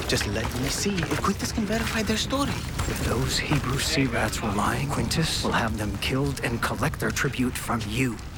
Just let me see if Quintus can verify their story. If those Hebrew sea rats were lying, Quintus will have them killed and collect their tribute from you.